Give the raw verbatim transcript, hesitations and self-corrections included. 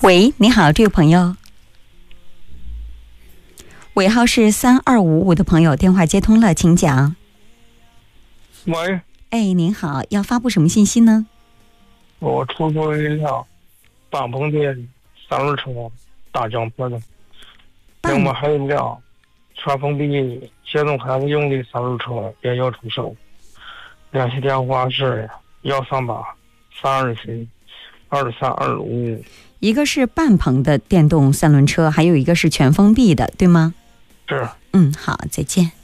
喂，你好，这位朋友，尾号是三二五五的朋友，电话接通了，请讲。 喂， 哎，您好，要发布什么信息呢？ 我出租一辆半棚的三轮车，大江坡的。另外还有一辆全封闭协同孩子用的三轮车也要出售。联系电话是幺三八三二七二三二五。 一个是半棚的电动三轮车，还有一个是全封闭的，对吗？ 是。 嗯，好，再见。